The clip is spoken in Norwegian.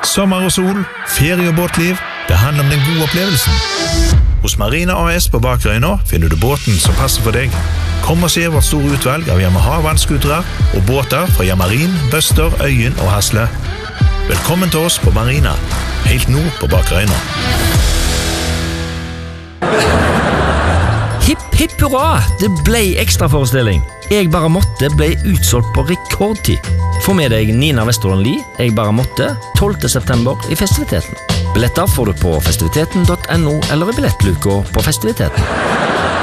Sommer og sol, ferie og båtliv, det handler om den gode opplevelsen. Hos Marina AS på Bakerøyna finner du båten som passer for deg. Kom og se vårt store utvalg av Yamaha vannskutere og båter fra Yamarin, Bøster, Øyen og Hasle. Velkommen til oss på Marina, helt nord på Bakerøyna. Hipp, hipp, hurra! Det ble ekstraforestilling. Jeg bare måtte ble utsolgt på rekordtid. Få med deg Nina Westerlund Lie, Jeg bare måtte, 12. september i festiviteten. Billetter får du på festiviteten.no eller i billettluka på festiviteten.